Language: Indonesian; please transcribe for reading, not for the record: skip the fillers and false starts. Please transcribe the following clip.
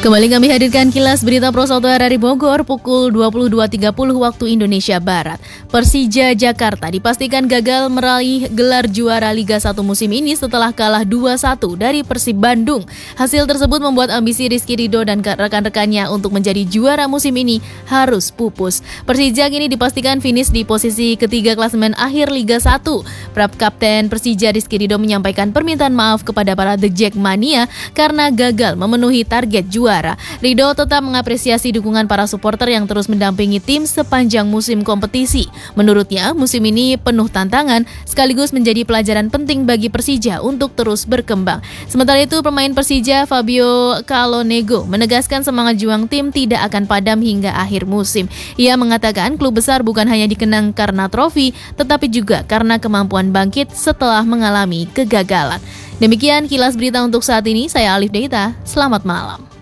Kembali kami hadirkan kilas berita Pro 1 RRI Bogor pukul 22.30 waktu Indonesia Barat. Persija Jakarta dipastikan gagal meraih gelar juara Liga 1 musim ini setelah kalah 2-1 dari Persib Bandung. Hasil tersebut membuat ambisi Rizky Ridho dan rekan-rekannya untuk menjadi juara musim ini harus pupus. Persija kini dipastikan finish di posisi ketiga klasemen akhir Liga 1. Kapten Persija Rizky Ridho menyampaikan permintaan maaf kepada para The Jackmania karena gagal memenuhi target juara. Ridho tetap mengapresiasi dukungan para supporter yang terus mendampingi tim sepanjang musim kompetisi. Menurutnya, musim ini penuh tantangan sekaligus menjadi pelajaran penting bagi Persija untuk terus berkembang. Sementara itu, pemain Persija Fabio Calonego menegaskan semangat juang tim tidak akan padam hingga akhir musim. Ia mengatakan klub besar bukan hanya dikenang karena trofi, tetapi juga karena kemampuan bangkit setelah mengalami kegagalan. Demikian kilas berita untuk saat ini, saya Alif Deita, selamat malam.